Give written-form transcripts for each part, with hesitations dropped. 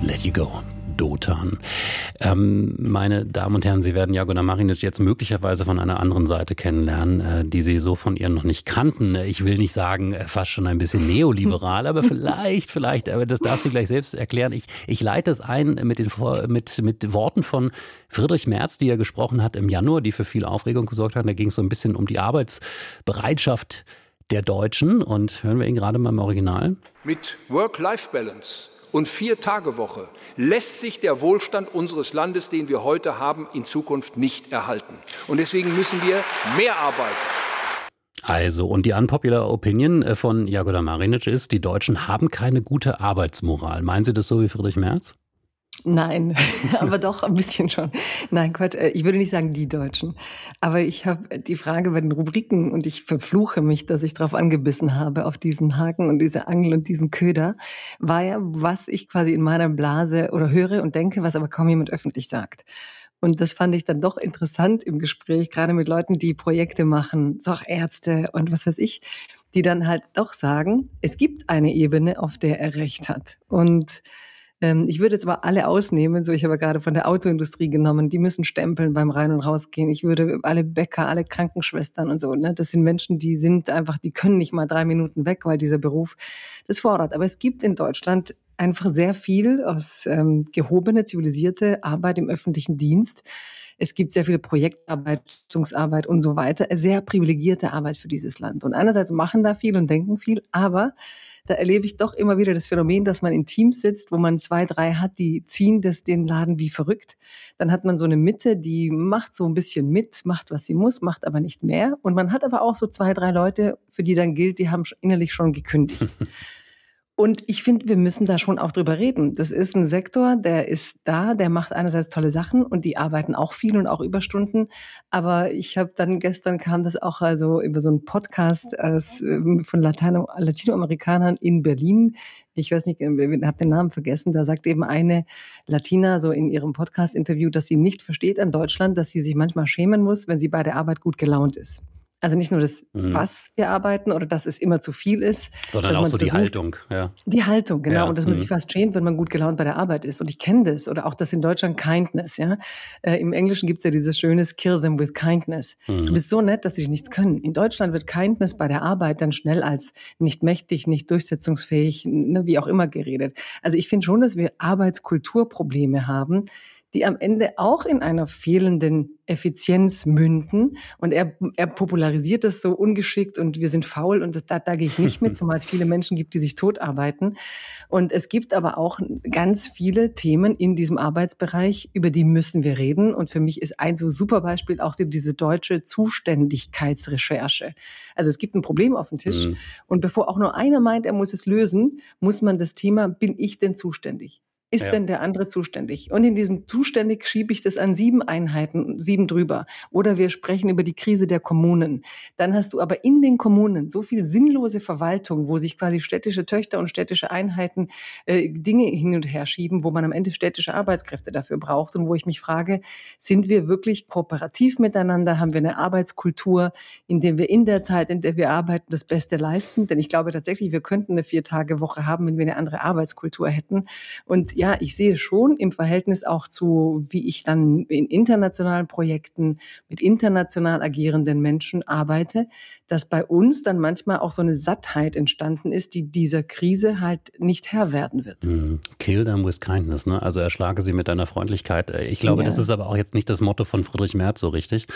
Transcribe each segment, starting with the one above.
Let You Go. Dotan. Meine Damen und Herren, Sie werden Jagoda Marinic jetzt möglicherweise von einer anderen Seite kennenlernen, die Sie so von ihr noch nicht kannten. Ich will nicht sagen, fast schon ein bisschen neoliberal, aber vielleicht, aber das darf sie gleich selbst erklären. Ich leite es ein mit Worten von Friedrich Merz, die er gesprochen hat im Januar, die für viel Aufregung gesorgt hat. Da ging es so ein bisschen um die Arbeitsbereitschaft der Deutschen. Und hören wir ihn gerade mal im Original. Mit Work-Life-Balance und 4-Tage-Woche lässt sich der Wohlstand unseres Landes, den wir heute haben, in Zukunft nicht erhalten. Und deswegen müssen wir mehr arbeiten. Also, und die unpopular Opinion von Jagoda Marinic ist, die Deutschen haben keine gute Arbeitsmoral. Meinen Sie das so wie Friedrich Merz? Nein, aber doch ein bisschen schon. Nein, Quatsch, ich würde nicht sagen die Deutschen. Aber ich habe die Frage bei den Rubriken und ich verfluche mich, dass ich drauf angebissen habe, auf diesen Haken und diese Angel und diesen Köder, war ja, was ich quasi in meiner Blase oder höre und denke, was aber kaum jemand öffentlich sagt. Und das fand ich dann doch interessant im Gespräch, gerade mit Leuten, die Projekte machen, so auch Ärzte und was weiß ich, die dann halt doch sagen, es gibt eine Ebene, auf der er recht hat. Und ich würde jetzt aber alle ausnehmen, so ich habe gerade von der Autoindustrie genommen, die müssen stempeln beim Rein- und Rausgehen. Ich würde alle Bäcker, alle Krankenschwestern und so, ne, das sind Menschen, die sind einfach, die können nicht mal 3 Minuten weg, weil dieser Beruf das fordert. Aber es gibt in Deutschland einfach sehr viel aus gehobene, zivilisierte Arbeit im öffentlichen Dienst. Es gibt sehr viele Projektarbeitungsarbeit und so weiter, sehr privilegierte Arbeit für dieses Land. Und einerseits machen da viel und denken viel, aber da erlebe ich doch immer wieder das Phänomen, dass man in Teams sitzt, wo man 2, 3 hat, die ziehen den Laden wie verrückt. Dann hat man so eine Mitte, die macht so ein bisschen mit, macht, was sie muss, macht aber nicht mehr. Und man hat aber auch so 2, 3 Leute, für die dann gilt, die haben innerlich schon gekündigt. Und ich finde, wir müssen da schon auch drüber reden. Das ist ein Sektor, der ist da, der macht einerseits tolle Sachen und die arbeiten auch viel und auch Überstunden. Aber ich habe dann gestern kam das auch also über so einen Podcast von Latinoamerikanern in Berlin. Ich weiß nicht, ich habe den Namen vergessen. Da sagt eben eine Latina so in ihrem Podcast-Interview, dass sie nicht versteht an Deutschland, dass sie sich manchmal schämen muss, wenn sie bei der Arbeit gut gelaunt ist. Also nicht nur das, was wir arbeiten oder dass es immer zu viel ist. Sondern auch so die Haltung. Ja. Die Haltung, genau. Ja. Und dass man sich fast schämt, wenn man gut gelaunt bei der Arbeit ist. Und ich kenne das. Oder auch das in Deutschland Kindness. Ja? Im Englischen gibt es ja dieses schöne Kill them with kindness. Du bist so nett, dass sie dich nichts können. In Deutschland wird Kindness bei der Arbeit dann schnell als nicht mächtig, nicht durchsetzungsfähig, ne, wie auch immer geredet. Also ich finde schon, dass wir Arbeitskulturprobleme haben, die am Ende auch in einer fehlenden Effizienz münden. Und er popularisiert das so ungeschickt und wir sind faul und da gehe ich nicht mit, zumal es viele Menschen gibt, die sich totarbeiten. Und es gibt aber auch ganz viele Themen in diesem Arbeitsbereich, über die müssen wir reden. Und für mich ist ein so super Beispiel auch diese deutsche Zuständigkeitsrecherche. Also es gibt ein Problem auf dem Tisch und bevor auch nur einer meint, er muss es lösen, muss man das Thema, bin ich denn zuständig? Ist denn der andere zuständig? Und in diesem zuständig schiebe ich das an 7 Einheiten, 7 drüber. Oder wir sprechen über die Krise der Kommunen. Dann hast du aber in den Kommunen so viel sinnlose Verwaltung, wo sich quasi städtische Töchter und städtische Einheiten Dinge hin und her schieben, wo man am Ende städtische Arbeitskräfte dafür braucht. Und wo ich mich frage, sind wir wirklich kooperativ miteinander? Haben wir eine Arbeitskultur, in der wir in der Zeit, in der wir arbeiten, das Beste leisten? Denn ich glaube tatsächlich, wir könnten eine 4-Tage-Woche haben, wenn wir eine andere Arbeitskultur hätten. Und ja, ich sehe schon im Verhältnis auch zu, wie ich dann in internationalen Projekten mit international agierenden Menschen arbeite, dass bei uns dann manchmal auch so eine Sattheit entstanden ist, die dieser Krise halt nicht Herr werden wird. Kill them with kindness, ne? Also erschlage sie mit deiner Freundlichkeit. Ich glaube, das ist aber auch jetzt nicht das Motto von Friedrich Merz so richtig.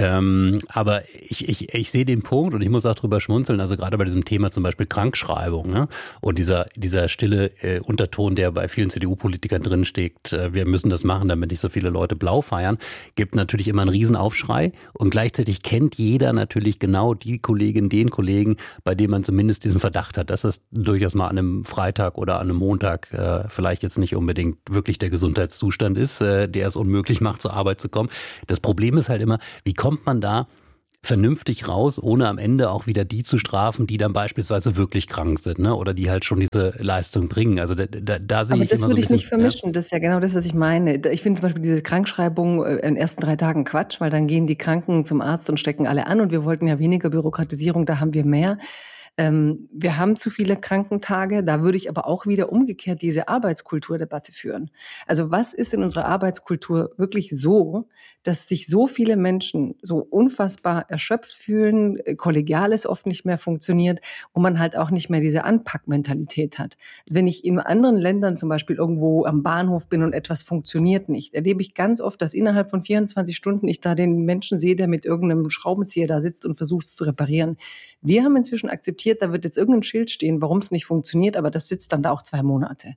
Aber ich sehe den Punkt und ich muss auch drüber schmunzeln, also gerade bei diesem Thema zum Beispiel Krankschreibung, ne? Und dieser stille Unterton, der bei vielen CDU-Politikern drinsteckt, wir müssen das machen, damit nicht so viele Leute blau feiern, gibt natürlich immer einen Riesenaufschrei und gleichzeitig kennt jeder natürlich genau die Kollegin, den Kollegen, bei dem man zumindest diesen Verdacht hat, dass das durchaus mal an einem Freitag oder an einem Montag vielleicht jetzt nicht unbedingt wirklich der Gesundheitszustand ist, der es unmöglich macht, zur Arbeit zu kommen. Das Problem ist halt immer, wie kommt man da vernünftig raus, ohne am Ende auch wieder die zu strafen, die dann beispielsweise wirklich krank sind, ne? Oder die halt schon diese Leistung bringen. Also da sehe ich immer so ein bisschen. Aber das würde ich nicht vermischen. Ja? Das ist ja genau das, was ich meine. Ich finde zum Beispiel diese Krankschreibung in den ersten 3 Tagen Quatsch, weil dann gehen die Kranken zum Arzt und stecken alle an und wir wollten ja weniger Bürokratisierung, da haben wir mehr. Wir haben zu viele Krankentage, da würde ich aber auch wieder umgekehrt diese Arbeitskulturdebatte führen. Also was ist in unserer Arbeitskultur wirklich so, dass sich so viele Menschen so unfassbar erschöpft fühlen, Kollegiales oft nicht mehr funktioniert und man halt auch nicht mehr diese Anpackmentalität hat. Wenn ich in anderen Ländern zum Beispiel irgendwo am Bahnhof bin und etwas funktioniert nicht, erlebe ich ganz oft, dass innerhalb von 24 Stunden ich da den Menschen sehe, der mit irgendeinem Schraubenzieher da sitzt und versucht es zu reparieren. Wir haben inzwischen akzeptiert, da wird jetzt irgendein Schild stehen, warum es nicht funktioniert, aber das sitzt dann da auch 2 Monate.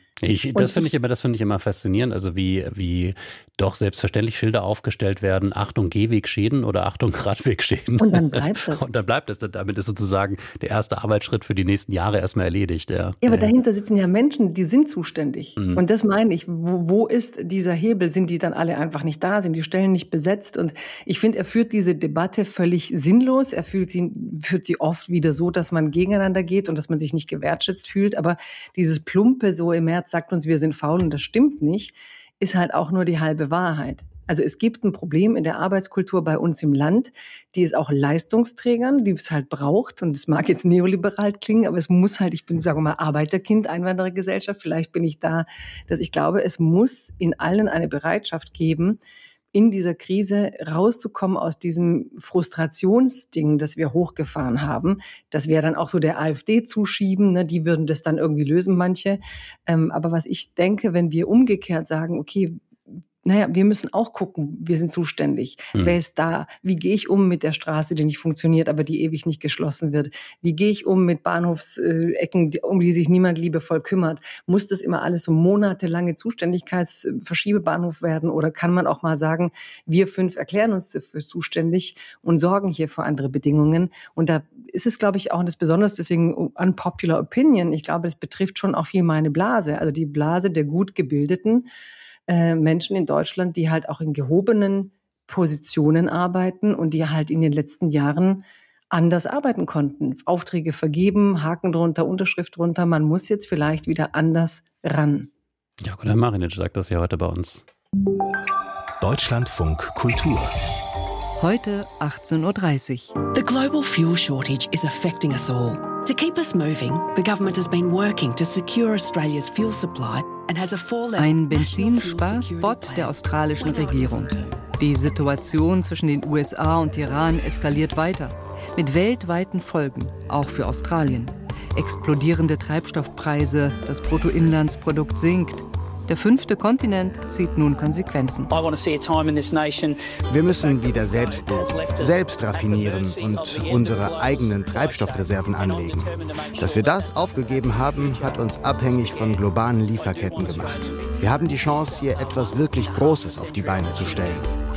Das finde ich immer faszinierend, also wie doch selbstverständlich Schilder aufgestellt werden, Achtung Gehwegschäden oder Achtung Radwegschäden. Und dann bleibt das. Und dann bleibt das. Damit ist sozusagen der erste Arbeitsschritt für die nächsten Jahre erstmal erledigt. Ja, aber dahinter sitzen ja Menschen, die sind zuständig. Und das meine ich. Wo ist dieser Hebel? Sind die dann alle einfach nicht da? Sind die Stellen nicht besetzt? Und ich finde, er führt diese Debatte völlig sinnlos. Er führt sie oft wieder so, dass man gegeneinander geht und dass man sich nicht gewertschätzt fühlt. Aber dieses Plumpe so im März sagt uns, wir sind faul und das stimmt nicht, ist halt auch nur die halbe Wahrheit. Also es gibt ein Problem in der Arbeitskultur bei uns im Land, die ist auch Leistungsträgern, die es halt braucht. Und es mag jetzt neoliberal klingen, aber es muss halt, ich bin, sagen wir mal, Arbeiterkind, Einwanderergesellschaft, vielleicht bin ich da, dass ich glaube, es muss in allen eine Bereitschaft geben, in dieser Krise rauszukommen aus diesem Frustrationsding, das wir hochgefahren haben. Das wäre dann auch so der AfD zuschieben, ne? Die würden das dann irgendwie lösen, manche. Aber was ich denke, wenn wir umgekehrt sagen, okay, wir müssen auch gucken, wir sind zuständig. Wer ist da? Wie gehe ich um mit der Straße, die nicht funktioniert, aber die ewig nicht geschlossen wird? Wie gehe ich um mit Bahnhofsecken, um die sich niemand liebevoll kümmert? Muss das immer alles so monatelange Zuständigkeitsverschiebebahnhof werden? Oder kann man auch mal sagen, wir 5 erklären uns dafür zuständig und sorgen hier für andere Bedingungen? Und da ist es, glaube ich, auch das Besonders, deswegen unpopular opinion. Ich glaube, das betrifft schon auch viel meine Blase, also die Blase der gut gebildeten Menschen in Deutschland, die halt auch in gehobenen Positionen arbeiten und die halt in den letzten Jahren anders arbeiten konnten. Aufträge vergeben, Haken drunter, Unterschrift drunter. Man muss jetzt vielleicht wieder anders ran. Ja, Gunnar Marinic sagt das ja heute bei uns. Deutschlandfunk Kultur. Heute 18.30 Uhr. The global fuel shortage is affecting us all. To keep us moving, the government has been working to secure Australia's fuel supply and has a Ein Benzinsparspot der australischen Regierung. Die Situation zwischen den USA und Iran eskaliert weiter. Mit weltweiten Folgen, auch für Australien. Explodierende Treibstoffpreise, das Bruttoinlandsprodukt sinkt. Der 5. Kontinent zieht nun Konsequenzen. Wir müssen wieder selbst raffinieren und unsere eigenen Treibstoffreserven anlegen. Dass wir das aufgegeben haben, hat uns abhängig von globalen Lieferketten gemacht. Wir haben die Chance, hier etwas wirklich Großes auf die Beine zu stellen.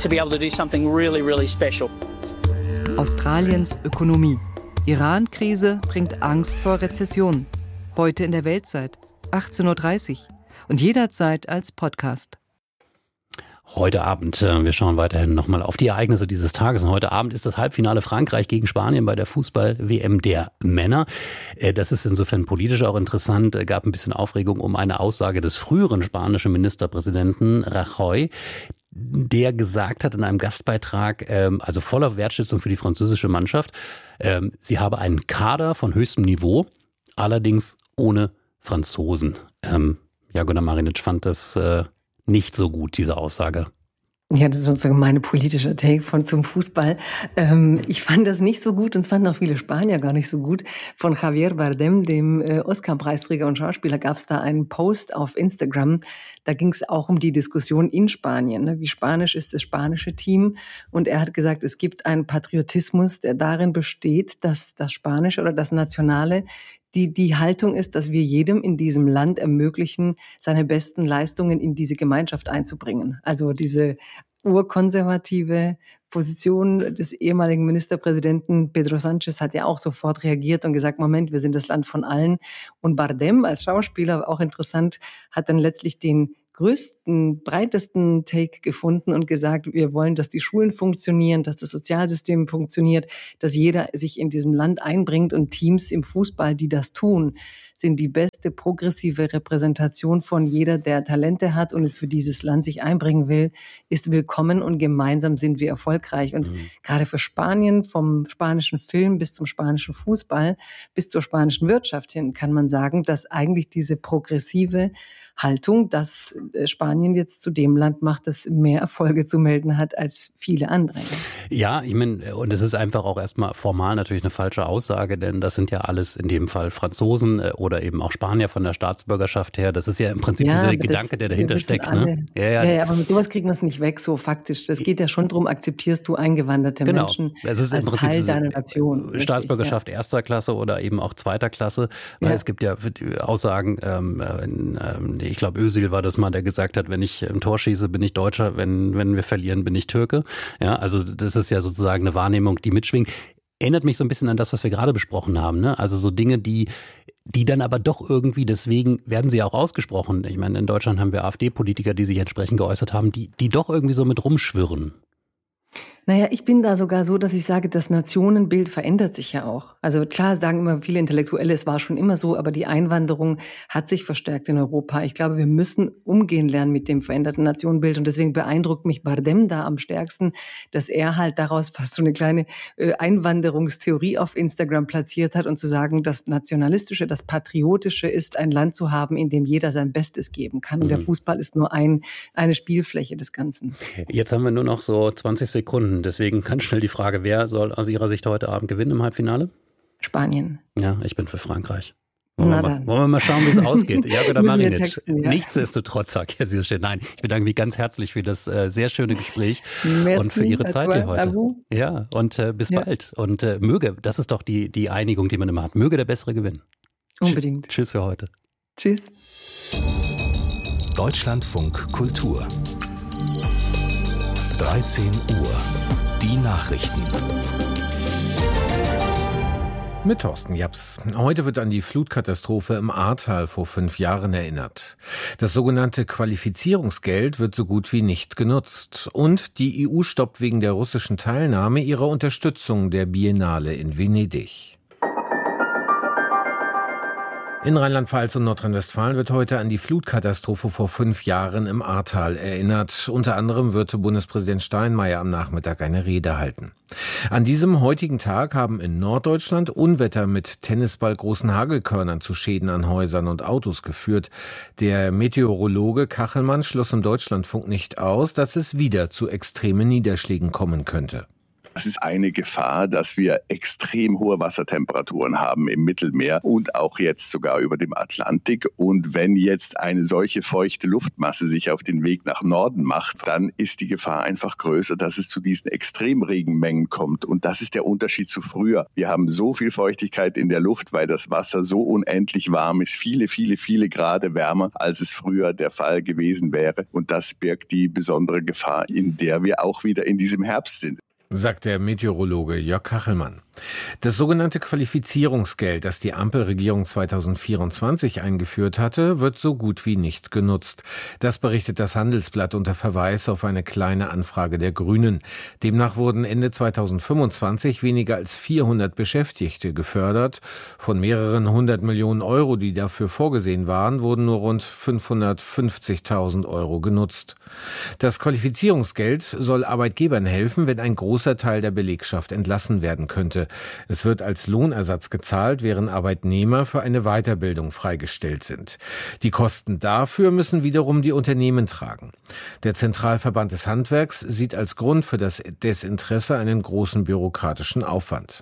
Australiens Ökonomie. Iran-Krise bringt Angst vor Rezession. Heute in der Weltzeit, 18.30 Uhr. Und jederzeit als Podcast. Heute Abend, wir schauen weiterhin nochmal auf die Ereignisse dieses Tages. Und heute Abend ist das Halbfinale Frankreich gegen Spanien bei der Fußball-WM der Männer. Das ist insofern politisch auch interessant. Gab ein bisschen Aufregung um eine Aussage des früheren spanischen Ministerpräsidenten Rajoy, der gesagt hat in einem Gastbeitrag, also voller Wertschätzung für die französische Mannschaft, sie habe einen Kader von höchstem Niveau, allerdings ohne Franzosen. Ja, Gunnar Marinic fand das nicht so gut, diese Aussage. Ja, das ist sozusagen meine politische Take zum Fußball. Ich fand das nicht so gut und es fanden auch viele Spanier gar nicht so gut. Von Javier Bardem, dem Oscar-Preisträger und Schauspieler, gab es da einen Post auf Instagram. Da ging es auch um die Diskussion in Spanien. Ne? Wie spanisch ist das spanische Team? Und er hat gesagt, es gibt einen Patriotismus, der darin besteht, dass das Spanische oder das Nationale die Haltung ist, dass wir jedem in diesem Land ermöglichen, seine besten Leistungen in diese Gemeinschaft einzubringen. Also diese urkonservative Position des ehemaligen Ministerpräsidenten Pedro Sánchez hat ja auch sofort reagiert und gesagt, Moment, wir sind das Land von allen. Und Bardem als Schauspieler, auch interessant, hat dann letztlich den größten, breitesten Take gefunden und gesagt, wir wollen, dass die Schulen funktionieren, dass das Sozialsystem funktioniert, dass jeder sich in diesem Land einbringt und Teams im Fußball, die das tun, sind die beste progressive Repräsentation von jeder, der Talente hat und für dieses Land sich einbringen will, ist willkommen und gemeinsam sind wir erfolgreich. Und gerade für Spanien, vom spanischen Film bis zum spanischen Fußball, bis zur spanischen Wirtschaft hin, kann man sagen, dass eigentlich diese progressive Haltung, dass Spanien jetzt zu dem Land macht, das mehr Erfolge zu melden hat als viele andere. Ja, ich meine, und es ist einfach auch erstmal formal natürlich eine falsche Aussage, denn das sind ja alles in dem Fall Franzosen oder eben auch Spanier von der Staatsbürgerschaft her. Das ist ja im Prinzip dieser Gedanke, der dahinter steckt. Ne? Ja, aber mit sowas kriegt man es nicht weg, so faktisch. Das geht ja schon darum, akzeptierst du eingewanderte Menschen es ist als im Prinzip Teil deiner Nation. Staatsbürgerschaft erster Klasse oder eben auch zweiter Klasse. Ja. Es gibt ja Aussagen, ich glaube, Özil war das mal, der gesagt hat, wenn ich ein Tor schieße, bin ich Deutscher, wenn wir verlieren, bin ich Türke. Ja, also das ist ja sozusagen eine Wahrnehmung, die mitschwingt. Erinnert mich so ein bisschen an das, was wir gerade besprochen haben, ne? Also so Dinge, die dann aber doch irgendwie, deswegen werden sie auch ausgesprochen. Ich meine, in Deutschland haben wir AfD-Politiker, die sich entsprechend geäußert haben, die doch irgendwie so mit rumschwirren. Naja, ich bin da sogar so, dass ich sage, das Nationenbild verändert sich ja auch. Also klar sagen immer viele Intellektuelle, es war schon immer so, aber die Einwanderung hat sich verstärkt in Europa. Ich glaube, wir müssen umgehen lernen mit dem veränderten Nationenbild und deswegen beeindruckt mich Bardem da am stärksten, dass er halt daraus fast so eine kleine Einwanderungstheorie auf Instagram platziert hat und zu sagen, das Nationalistische, das Patriotische ist ein Land zu haben, in dem jeder sein Bestes geben kann. Und der Fußball ist nur eine Spielfläche des Ganzen. Jetzt haben wir nur noch so 20 Sekunden. Deswegen ganz schnell die Frage, wer soll aus Ihrer Sicht heute Abend gewinnen im Halbfinale? Spanien. Ja, ich bin für Frankreich. Wollen wir mal schauen, wie es ausgeht. Ja, oder Marinic. Ja. Nichtsdestotrotz, sagt Herr Sierstedt. Nein, ich bedanke mich ganz herzlich für das sehr schöne Gespräch und für Ihre Zeit hier heute. Ja, und bis bald. Und möge, das ist doch die Einigung, die man immer hat, möge der Bessere gewinnen. Unbedingt. Tschüss für heute. Tschüss. Deutschlandfunk Kultur. 13 Uhr. Die Nachrichten. Mit Thorsten Japs. Heute wird an die Flutkatastrophe im Ahrtal vor 5 Jahren erinnert. Das sogenannte Qualifizierungsgeld wird so gut wie nicht genutzt. Und die EU stoppt wegen der russischen Teilnahme ihre Unterstützung der Biennale in Venedig. In Rheinland-Pfalz und Nordrhein-Westfalen wird heute an die Flutkatastrophe vor 5 Jahren im Ahrtal erinnert. Unter anderem wird Bundespräsident Steinmeier am Nachmittag eine Rede halten. An diesem heutigen Tag haben in Norddeutschland Unwetter mit tennisballgroßen Hagelkörnern zu Schäden an Häusern und Autos geführt. Der Meteorologe Kachelmann schloss im Deutschlandfunk nicht aus, dass es wieder zu extremen Niederschlägen kommen könnte. Es ist eine Gefahr, dass wir extrem hohe Wassertemperaturen haben im Mittelmeer und auch jetzt sogar über dem Atlantik. Und wenn jetzt eine solche feuchte Luftmasse sich auf den Weg nach Norden macht, dann ist die Gefahr einfach größer, dass es zu diesen Extremregenmengen kommt. Und das ist der Unterschied zu früher. Wir haben so viel Feuchtigkeit in der Luft, weil das Wasser so unendlich warm ist, viele, viele, viele Grad wärmer, als es früher der Fall gewesen wäre. Und das birgt die besondere Gefahr, in der wir auch wieder in diesem Herbst sind, sagt der Meteorologe Jörg Kachelmann. Das sogenannte Qualifizierungsgeld, das die Ampelregierung 2024 eingeführt hatte, wird so gut wie nicht genutzt. Das berichtet das Handelsblatt unter Verweis auf eine kleine Anfrage der Grünen. Demnach wurden Ende 2025 weniger als 400 Beschäftigte gefördert. Von mehreren 100 Millionen Euro, die dafür vorgesehen waren, wurden nur rund 550.000 Euro genutzt. Das Qualifizierungsgeld soll Arbeitgebern helfen, wenn ein großer Teil der Belegschaft entlassen werden könnte. Es wird als Lohnersatz gezahlt, während Arbeitnehmer für eine Weiterbildung freigestellt sind. Die Kosten dafür müssen wiederum die Unternehmen tragen. Der Zentralverband des Handwerks sieht als Grund für das Desinteresse einen großen bürokratischen Aufwand.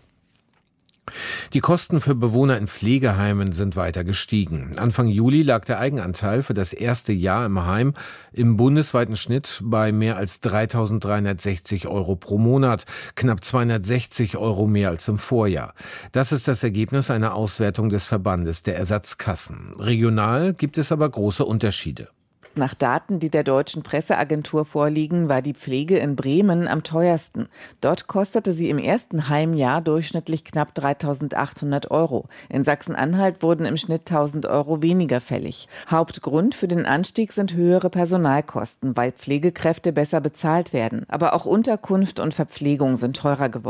Die Kosten für Bewohner in Pflegeheimen sind weiter gestiegen. Anfang Juli lag der Eigenanteil für das erste Jahr im Heim im bundesweiten Schnitt bei mehr als 3.360 Euro pro Monat, knapp 260 Euro mehr als im Vorjahr. Das ist das Ergebnis einer Auswertung des Verbandes der Ersatzkassen. Regional gibt es aber große Unterschiede. Nach Daten, die der Deutschen Presseagentur vorliegen, war die Pflege in Bremen am teuersten. Dort kostete sie im ersten Heimjahr durchschnittlich knapp 3.800 Euro. In Sachsen-Anhalt wurden im Schnitt 1.000 Euro weniger fällig. Hauptgrund für den Anstieg sind höhere Personalkosten, weil Pflegekräfte besser bezahlt werden. Aber auch Unterkunft und Verpflegung sind teurer geworden.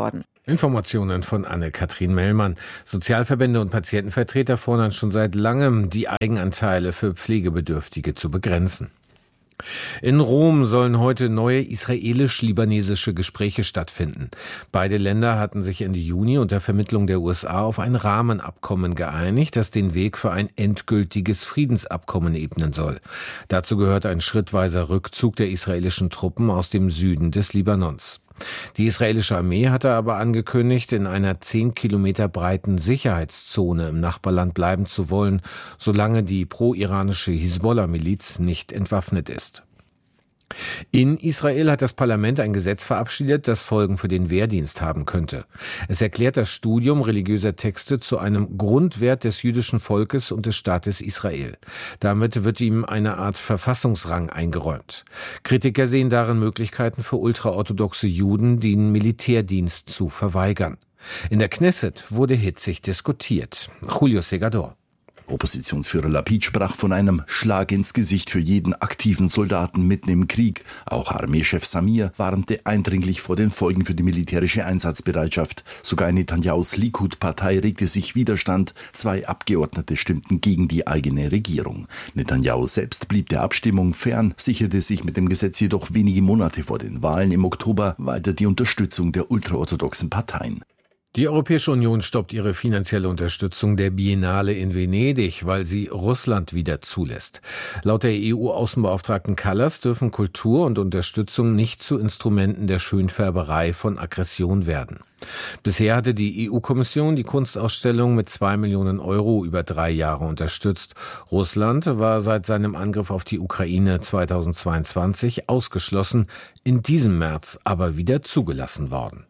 Informationen von Anne-Kathrin Mellmann. Sozialverbände und Patientenvertreter fordern schon seit langem, die Eigenanteile für Pflegebedürftige zu begrenzen. In Rom sollen heute neue israelisch-libanesische Gespräche stattfinden. Beide Länder hatten sich Ende Juni unter Vermittlung der USA auf ein Rahmenabkommen geeinigt, das den Weg für ein endgültiges Friedensabkommen ebnen soll. Dazu gehört ein schrittweiser Rückzug der israelischen Truppen aus dem Süden des Libanons. Die israelische Armee hatte aber angekündigt, in einer 10 Kilometer breiten Sicherheitszone im Nachbarland bleiben zu wollen, solange die pro-iranische Hisbollah-Miliz nicht entwaffnet ist. In Israel hat das Parlament ein Gesetz verabschiedet, das Folgen für den Wehrdienst haben könnte. Es erklärt das Studium religiöser Texte zu einem Grundwert des jüdischen Volkes und des Staates Israel. Damit wird ihm eine Art Verfassungsrang eingeräumt. Kritiker sehen darin Möglichkeiten für ultraorthodoxe Juden, den Militärdienst zu verweigern. In der Knesset wurde hitzig diskutiert. Julio Segador. Oppositionsführer Lapid sprach von einem Schlag ins Gesicht für jeden aktiven Soldaten mitten im Krieg. Auch Armeechef Samir warnte eindringlich vor den Folgen für die militärische Einsatzbereitschaft. Sogar in Netanyahus Likud-Partei regte sich Widerstand. 2 Abgeordnete stimmten gegen die eigene Regierung. Netanyahu selbst blieb der Abstimmung fern, sicherte sich mit dem Gesetz jedoch wenige Monate vor den Wahlen im Oktober weiter die Unterstützung der ultraorthodoxen Parteien. Die Europäische Union stoppt ihre finanzielle Unterstützung der Biennale in Venedig, weil sie Russland wieder zulässt. Laut der EU-Außenbeauftragten Kallas dürfen Kultur und Unterstützung nicht zu Instrumenten der Schönfärberei von Aggression werden. Bisher hatte die EU-Kommission die Kunstausstellung mit 2 Millionen Euro über 3 Jahre unterstützt. Russland war seit seinem Angriff auf die Ukraine 2022 ausgeschlossen, in diesem März aber wieder zugelassen worden.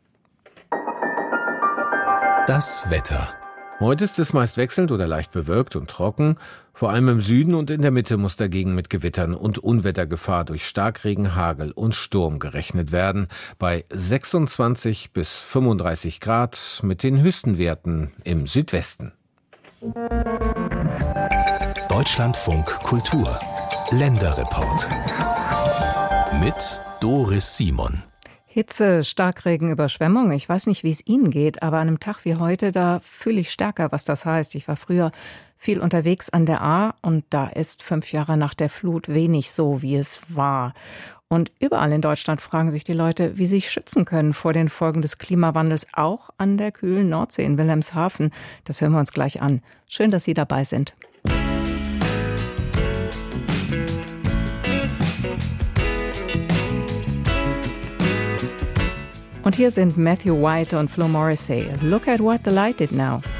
Das Wetter. Heute ist es meist wechselnd oder leicht bewölkt und trocken. Vor allem im Süden und in der Mitte muss dagegen mit Gewittern und Unwettergefahr durch Starkregen, Hagel und Sturm gerechnet werden. Bei 26 bis 35 Grad mit den höchsten Werten im Südwesten. Deutschlandfunk Kultur. Länderreport. Mit Doris Simon. Hitze, Starkregen, Überschwemmung. Ich weiß nicht, wie es Ihnen geht, aber an einem Tag wie heute, da fühle ich stärker, was das heißt. Ich war früher viel unterwegs an der Ahr und da ist 5 Jahre nach der Flut wenig so, wie es war. Und überall in Deutschland fragen sich die Leute, wie sie sich schützen können vor den Folgen des Klimawandels, auch an der kühlen Nordsee in Wilhelmshaven. Das hören wir uns gleich an. Schön, dass Sie dabei sind. Und hier sind Matthew White und Flo Morrissey. Look at what the light did now.